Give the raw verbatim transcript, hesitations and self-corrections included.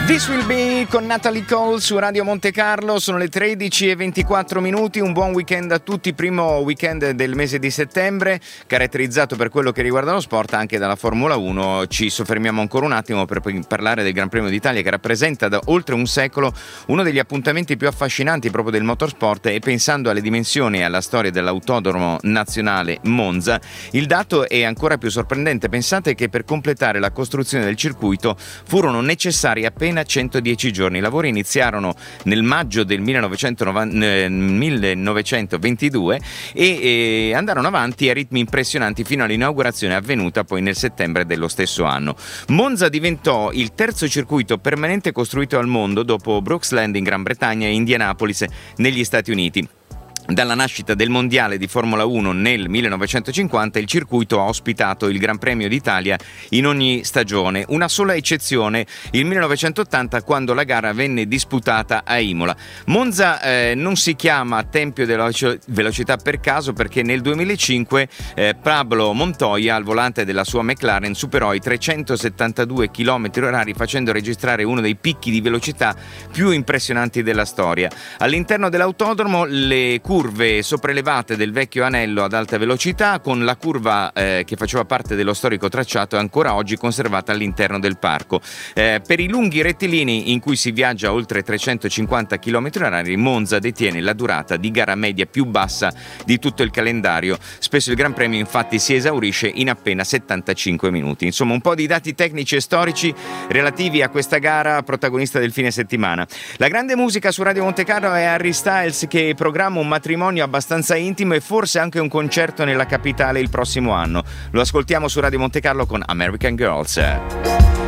This Will Be con Natalie Cole su Radio Monte Carlo. Sono le tredici e ventiquattro minuti. Un buon weekend a tutti, primo weekend del mese di settembre, caratterizzato per quello che riguarda lo sport anche dalla Formula uno. Ci soffermiamo ancora un attimo per parlare del Gran Premio d'Italia, che rappresenta da oltre un secolo uno degli appuntamenti più affascinanti proprio del motorsport, e pensando alle dimensioni e alla storia dell'Autodromo Nazionale Monza, il dato è ancora più sorprendente. Pensate che per completare la costruzione del circuito furono necessari appena centodieci giorni. I lavori iniziarono nel maggio del millenovecentoventidue e, e andarono avanti a ritmi impressionanti fino all'inaugurazione avvenuta poi nel settembre dello stesso anno. Monza diventò il terzo circuito permanente costruito al mondo dopo Brooksland in Gran Bretagna e Indianapolis negli Stati Uniti. Dalla nascita del mondiale di Formula uno nel millenovecentocinquanta, il circuito ha ospitato il Gran Premio d'Italia in ogni stagione, una sola eccezione, il millenovecentottanta, quando la gara venne disputata a Imola. Monza eh, non si chiama Tempio della Velocità per caso, perché nel duemilacinque eh, Pablo Montoya, al volante della sua McLaren, superò i trecentosettantadue chilometri orari, facendo registrare uno dei picchi di velocità più impressionanti della storia. All'interno dell'autodromo le curve sopraelevate del vecchio anello ad alta velocità, con la curva eh, che faceva parte dello storico tracciato, è ancora oggi conservata all'interno del parco. Eh, per i lunghi rettilini in cui si viaggia oltre trecentocinquanta chilometri orari, Monza detiene la durata di gara media più bassa di tutto il calendario. Spesso il Gran Premio infatti si esaurisce in appena settantacinque minuti. Insomma, un po' di dati tecnici e storici relativi a questa gara protagonista del fine settimana. La grande musica su Radio Monte Carlo è Harry Styles, che programma un matrimonio abbastanza intimo e forse anche un concerto nella capitale il prossimo anno. Lo ascoltiamo su Radio Monte Carlo con American Girls.